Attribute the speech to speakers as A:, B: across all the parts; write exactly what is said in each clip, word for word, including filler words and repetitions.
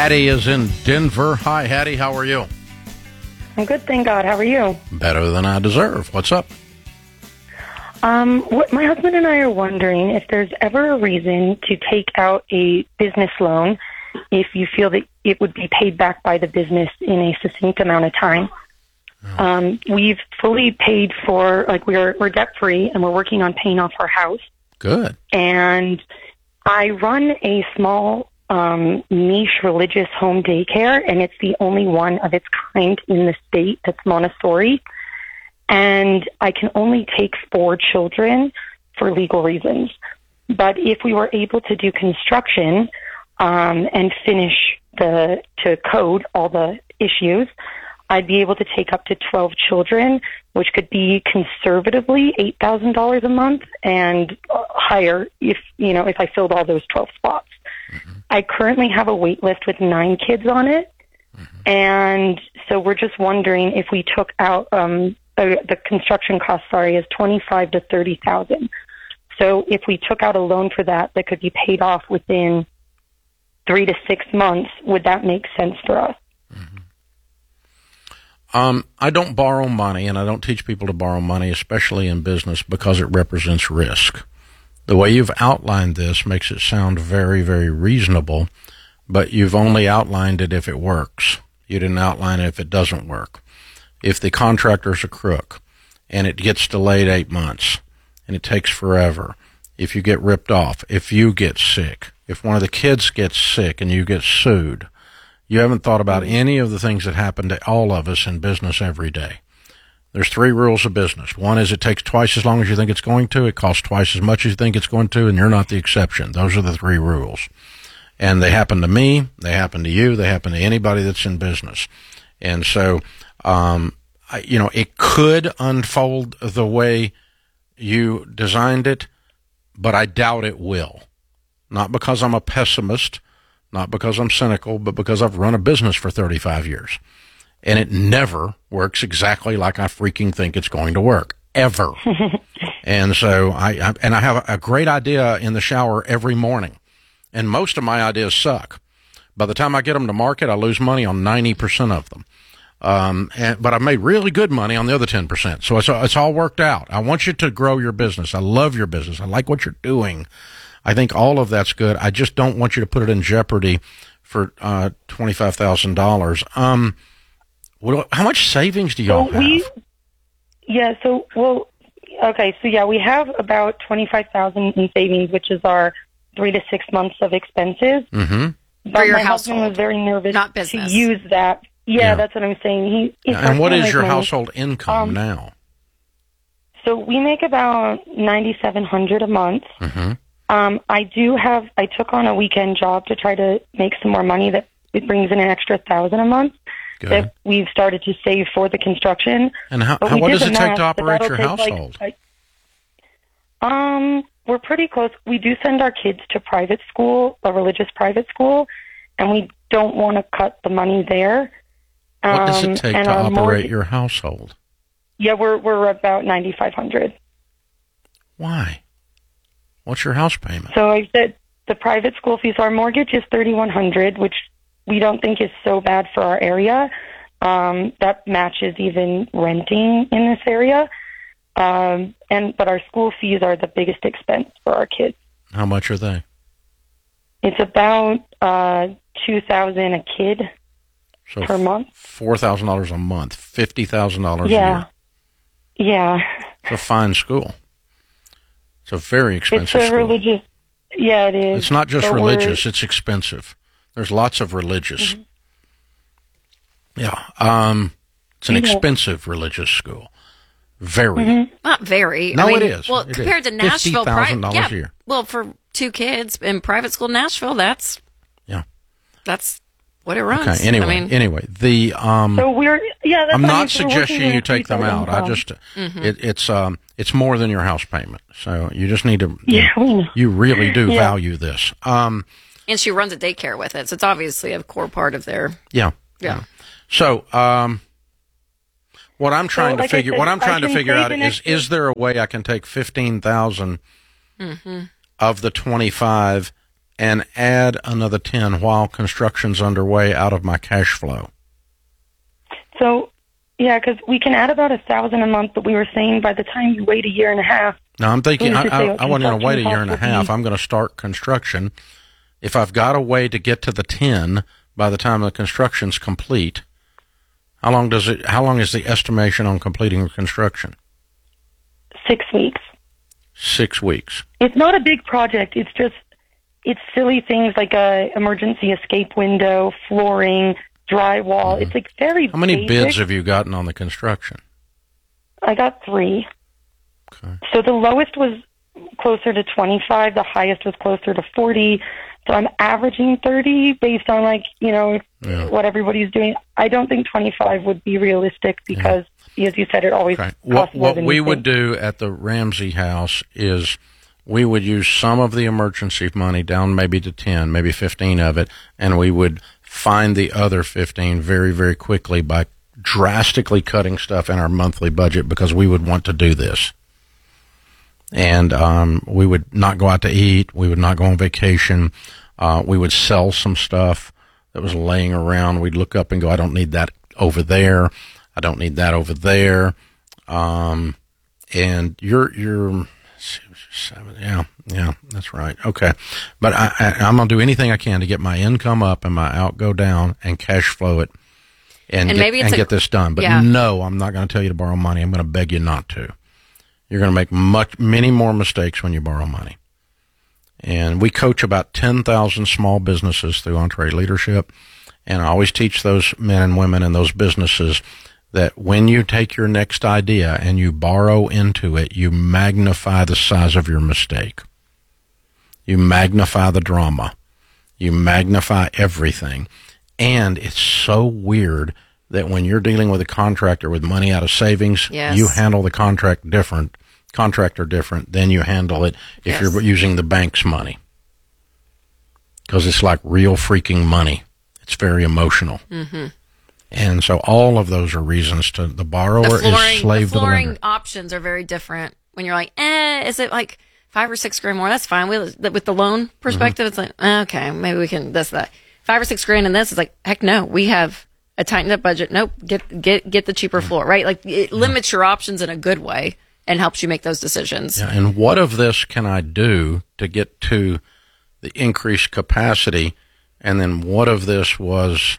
A: Hattie is in Denver. Hi, Hattie. How are you?
B: I'm good, thank God. How are you?
A: Better than I deserve. What's up?
B: Um, what, my husband and I are wondering if there's ever a reason to take out a business loan if you feel that it would be paid back by the business in a succinct amount of time. Oh. Um, we've fully paid for, like, we're we're debt free, and we're working on paying off our house.
A: Good.
B: And I run a small um, niche religious home daycare, and it's the only one of its kind in the state that's Montessori. And I can only take four children for legal reasons. But if we were able to do construction um, and finish the to code all the issues, I'd be able to take up to twelve children, which could be conservatively eight thousand dollars a month and higher if, you know, if I filled all those twelve spots. Mm-hmm. I currently have a wait list with nine kids on it. Mm-hmm. And so we're just wondering if we took out, um, the, the construction cost, sorry, is twenty-five to thirty thousand. So if we took out a loan for that, that could be paid off within three to six months, would that make sense for us?
A: Mm-hmm. Um, I don't borrow money, and I don't teach people to borrow money, especially in business, because it represents risk. The way you've outlined this makes it sound very, very reasonable, but you've only outlined it if it works. You didn't outline it if it doesn't work. If the contractor's a crook, and it gets delayed eight months, and it takes forever, if you get ripped off, if you get sick, if one of the kids gets sick and you get sued, you haven't thought about any of the things that happen to all of us in business every day. There's three rules of business. One is it takes twice as long as you think it's going to. It costs twice as much as you think it's going to, and you're not the exception. Those are the three rules. And they happen to me. They happen to you. They happen to anybody that's in business. And so, um, I, you know, it could unfold the way you designed it, but I doubt it will. Not because I'm a pessimist, not because I'm cynical, but because I've run a business for thirty-five years. And it never works exactly like I freaking think it's going to work, ever. And so I, I and I have a great idea in the shower every morning. And most of my ideas suck. By the time I get them to market, I lose money on ninety percent of them. Um, and, but I've made really good money on the other ten percent. So it's, it's all worked out. I want you to grow your business. I love your business. I like what you're doing. I think all of that's good. I just don't want you to put it in jeopardy for uh, twenty-five thousand dollars. Um, what, how much savings do y'all
B: so we,
A: have?
B: Yeah, so, well, okay, so yeah, we have about twenty-five thousand dollars in savings, which is our three to six months of expenses.
A: Mm-hmm.
B: But
C: for your
B: my
C: household,
B: husband was very nervous
C: not business.
B: to use that. Yeah,
A: yeah.
B: That's what I'm saying. He, he
A: And what is your
B: money.
A: household income
B: um,
A: now?
B: So we make about nine thousand seven hundred dollars a month.
A: Mm-hmm.
B: Um, I do have, I took on a weekend job to try to make some more money that it brings in an extra thousand a month.
A: Good.
B: That we've started to save for the construction.
A: And how,
B: But
A: how
B: we
A: what
B: did
A: does
B: the
A: it take
B: math,
A: to operate
B: but
A: your
B: that'll take,
A: household?
B: Like, like, um, we're pretty close. We do send our kids to private school, a religious private school, and we don't want to cut the money there.
A: What
B: um,
A: does it take
B: and
A: to
B: our
A: operate
B: mortgage,
A: your household?
B: Yeah, we're we're about ninety-five hundred dollars.
A: Why? What's your house payment?
B: So I said the private school fees. Our mortgage is thirty-one hundred dollars, which we don't think is so bad for our area. Um, that matches even renting in this area. Um, and but our school fees are the biggest expense for our kids.
A: How much are they?
B: It's about uh, two thousand a kid
A: So
B: per month.
A: Four thousand dollars a month, fifty thousand dollars
B: Yeah.
A: a year.
B: Yeah.
A: It's a fine school. It's a very expensive
B: It's a
A: school.
B: religious. Yeah, it is.
A: It's not just
B: But
A: religious; it's expensive. There's lots of religious.
B: Mm-hmm.
A: Yeah, um, it's an
B: Yeah.
A: expensive religious school. Very.
B: Mm-hmm.
C: Not very.
A: No,
C: I mean,
A: it is.
C: Well,
A: It
C: compared
A: is.
C: to Nashville,
A: fifty thousand dollars
C: yeah,
A: a year.
C: Well, for two kids in private school, Nashville, that's
A: Yeah.
C: that's what it runs.
A: Okay. Anyway,
C: I mean,
A: anyway, the um,
B: So we're yeah. That's
A: I'm
B: what I mean,
A: not
B: so we're
A: suggesting
B: looking
A: you
B: at
A: take them out. I
B: income.
A: just
C: Mm-hmm.
A: it, it's um it's more than your house payment, so you just need to.
B: Yeah, we know.
A: You really do
B: Yeah.
A: value this. Um,
C: and she runs a daycare with it, so it's obviously a core part of their.
A: yeah.
C: Yeah.
A: So, um, what I'm trying
B: So, like
A: to
B: I
A: figure,
B: said,
A: what I'm
B: I
A: trying to
B: can
A: figure
B: save
A: out
B: an
A: is,
B: extra-
A: is there a way I can take fifteen thousand
C: Mm-hmm.
A: of the twenty-five and add another ten while construction's underway out of my cash flow?
B: So, yeah, because we can add about a thousand a month, but we were saying by the time you wait a year and a half.
A: No, I'm thinking, I,
B: say,
A: I,
B: oh,
A: I wasn't going to wait a year and a
B: construction
A: half.
B: costs will
A: I'm going to start construction. If I've got a way to get to the ten by the time the construction's complete, how long does it, how long is the estimation on completing the construction?
B: be Six weeks.
A: Six weeks.
B: It's not a big project. It's just, it's silly things like a emergency escape window, flooring, drywall. Mm-hmm. It's like very
A: How many
B: basic.
A: bids have you gotten on the construction?
B: I got three.
A: Okay.
B: So the lowest was closer to twenty-five. The highest was closer to forty. So I'm averaging thirty based on, like, you know,
A: Yeah.
B: what everybody's doing. I don't think twenty-five would be realistic because, yeah. as you said, it always
A: Okay.
B: costs
A: What,
B: more
A: what
B: than
A: we
B: you
A: would
B: think.
A: do at the Ramsey house is we would use some of the emergency money down maybe to ten, maybe fifteen of it, and we would find the other fifteen very, very quickly by drastically cutting stuff in our monthly budget because we would want to do this. And um, we would not go out to eat. We would not go on vacation. Uh, we would sell some stuff that was laying around. We'd look up and go, I don't need that over there. I don't need that over there. Um, and you're, you're, seven, yeah, yeah, that's right. Okay. But I, I, I'm going to do anything I can to get my income up and my out go down and cash flow it and,
C: And
A: get,
C: maybe it's
A: and
C: a-
A: get this done. But
C: yeah.
A: no, I'm not going to tell you to borrow money. I'm going to beg you not to. You're going to make much, many more mistakes when you borrow money. And we coach about ten thousand small businesses through EntreLeadership. And I always teach those men and women in those businesses that when you take your next idea and you borrow into it, you magnify the size of your mistake. You magnify the drama. You magnify everything. And it's so weird that when you're dealing with a contractor with money out of savings,
C: Yes.
A: you handle the contract different, contractor different than you handle it if
C: Yes.
A: you're using the bank's money. Because it's like real freaking money. It's very emotional. Mm-hmm. And so all of those are reasons to the borrower
C: The flooring,
A: is slave
C: the
A: to the
C: flooring
A: lender.
C: options are very different. When you're like, eh, is it like five or six grand more? That's fine. We, with the loan perspective, it's like, eh, okay, maybe we can this, that. Five or six grand in this is like, heck no, we have a tightened up budget. Nope, get get get the cheaper floor, right? Like it limits your options in a good way and helps you make those decisions.
A: Yeah, and what of this can I do to get to the increased capacity? And then what of this was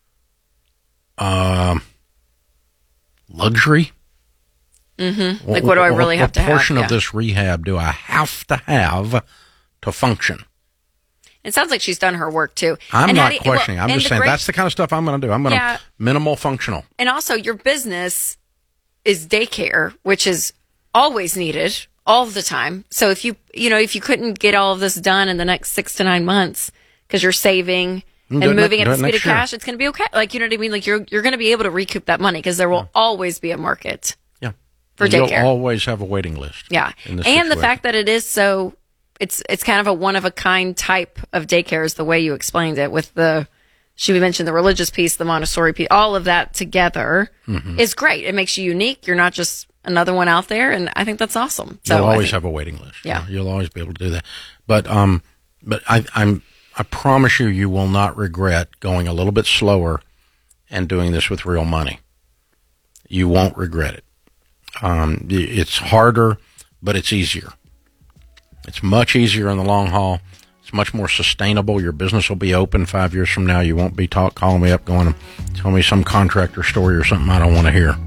A: uh, luxury?
C: Mm-hmm. Like, what do I really have to have?
A: What portion
C: Yeah.
A: of this rehab do I have to have to function?
C: It sounds like she's done her work too.
A: I'm
C: And how
A: not
C: do you-
A: questioning.
C: well,
A: I'm
C: and
A: just
C: the
A: saying
C: great-
A: that's the kind of stuff I'm going to do. I'm going to
C: Yeah.
A: minimal functional.
C: And also, your business is daycare, which is always needed all the time. So if you, you know, if you couldn't get all of this done in the next six to nine months because you're saving and
A: Do it ne-
C: moving at
A: do
C: the
A: it
C: speed of
A: next year.
C: cash, it's going to be okay. Like, you know what I mean? Like, you're you're going to be able to recoup that money because there will always be a market.
A: Yeah.
C: For
A: And
C: daycare.
A: You'll always have a waiting list.
C: Yeah.
A: in
C: And
A: this
C: the
A: situation.
C: fact that it is so, it's it's kind of a one of a kind type of daycare is the way you explained it with the, she mentioned the religious piece, the Montessori piece, all of that together
A: Mm-hmm.
C: is great. It makes you unique. You're not just another one out there. And I think that's awesome. So
A: You'll
C: I
A: always
C: think-
A: have a waiting list.
C: Yeah.
A: You'll always be able to do that. But um, but I, I'm I promise you, you will not regret going a little bit slower and doing this with real money. You won't regret it. Um, it's harder, but it's easier. It's much easier in the long haul. It's much more sustainable. Your business will be open five years from now. You won't be talk, calling me up going, tell me some contractor story or something I don't want to hear.